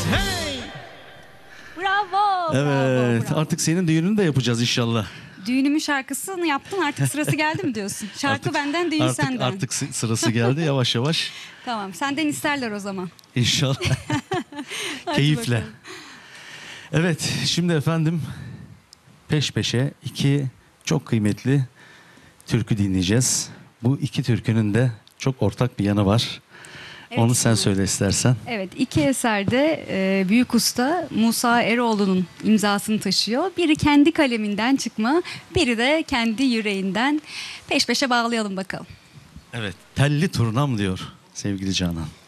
Hey! Bravo. Evet, bravo, bravo. artık senin düğününü de yapacağız inşallah. Düğünümün şarkısını yaptın, artık sırası geldi mi diyorsun? Şarkı Artık- benden, düğün senden. Artık sırası geldi yavaş yavaş. Tamam, senden isterler o zaman. İnşallah. Hadi Keyifle. bakalım. Evet, şimdi efendim peş peşe iki çok kıymetli türkü dinleyeceğiz. Bu iki türkünün de çok ortak bir yanı var. Evet, Onu sen Sinan. söyle istersen. Evet, iki eserde büyük usta Musa Eroğlu'nun imzasını taşıyor. Biri kendi kaleminden çıkma, biri de kendi yüreğinden. Peş peşe bağlayalım bakalım. Evet, telli turnam diyor sevgili Canan.